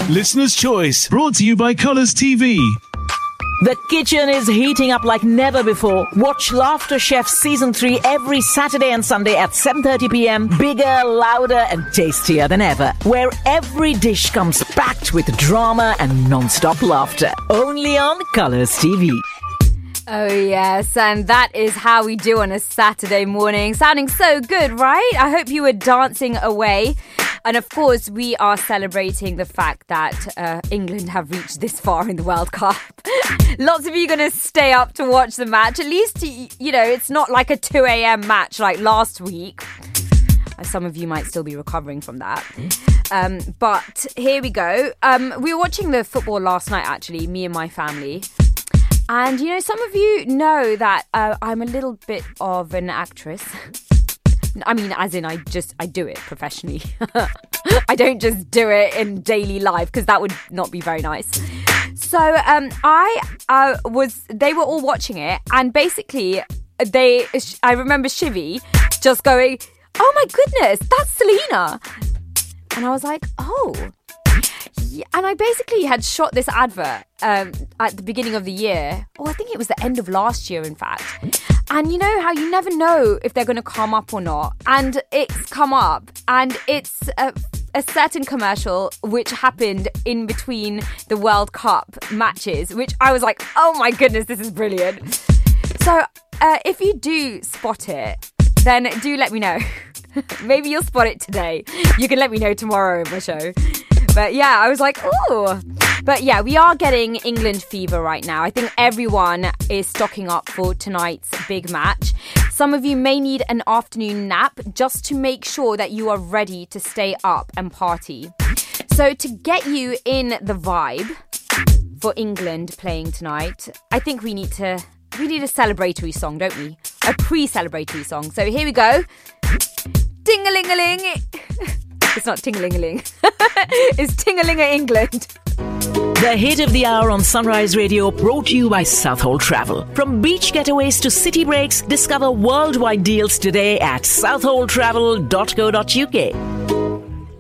Listener's Choice, brought to you by Colours TV. The kitchen is heating up like never before. Watch Laughter Chef Season 3 every Saturday and Sunday at 7:30 p.m. Bigger, louder and tastier than ever. Where every dish comes packed with drama and non-stop laughter. Only on Colours TV. Oh yes, and that is how we do on a Saturday morning. Sounding so good, right? I hope you were dancing away. And of course, we are celebrating the fact that England have reached this far in the World Cup. Lots of you are going to stay up to watch the match. At least, you know, it's not like a 2 a.m. match like last week. Some of you might still be recovering from that. But here we go. We were watching the football last night, actually, me and my family. And, you know, some of you know that I'm a little bit of an actress. I mean, as in, I do it professionally. I don't just do it in daily life because that would not be very nice. So they were all watching it, and basically I remember Shivy just going, "Oh my goodness, that's Selena," and I was like, "Oh." Yeah, and I basically had shot this advert at the beginning of the year. I think it was the end of last year, in fact. And you know how you never know if they're going to come up or not. And it's come up. And it's a certain commercial which happened in between the World Cup matches, which I was like, oh my goodness, this is brilliant. So if you do spot it, then do let me know. Maybe you'll spot it today. You can let me know tomorrow in my show. But yeah, I was like, oh. But yeah, we are getting England fever right now. I think everyone is stocking up for tonight's big match. Some of you may need an afternoon nap just to make sure that you are ready to stay up and party. So to get you in the vibe for England playing tonight, I think we need a celebratory song, don't we? A pre-celebratory song. So here we go. Ting-a-ling-a-ling. It's not ting-a-ling-a-ling. It's Ting-a-ling-a England. The hit of the hour on Sunrise Radio, brought to you by Southhold Travel. From beach getaways to city breaks, discover worldwide deals today at southholdtravel.co.uk.